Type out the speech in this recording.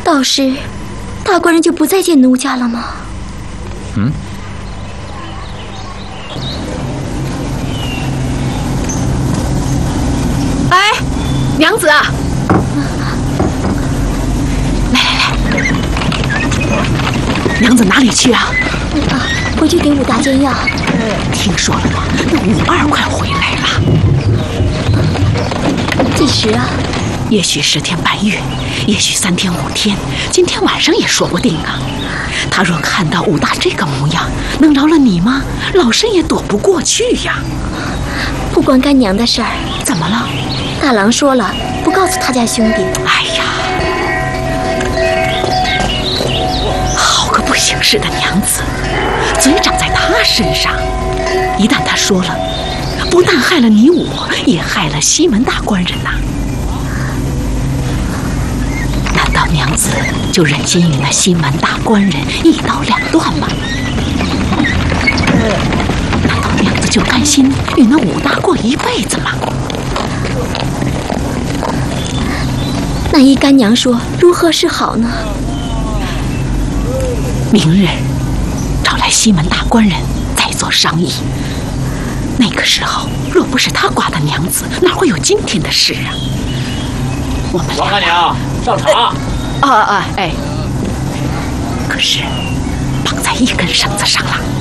到时，大官人就不再见奴家了吗？ 嗯。 哎，娘子啊！来，娘子哪里去啊？ 回去给武大煎药。 听说了吗？那52快回来了。 几时啊？ 也许10天半月，也许3天5天，今天晚上也说不定啊。他若看到武大这个模样，能饶了你吗？老身也躲不过去呀。 不关干娘的事儿。 怎么了？ 大郎说了，不告诉他家兄弟。 哎呀，好个不行事的娘子，嘴长在他身上。一旦他说了，不但害了你我，也害了西门大官人呐。难道娘子就忍心与那西门大官人一刀两断吗？难道娘子就甘心与那武大过一辈子吗？ 那依干娘说，如何是好呢？ 明日找来西门大官人再做商议。那个时候，若不是他刮的娘子，哪会有今天的事啊？我们王干娘上茶。 哎，可是绑在一根绳子上了。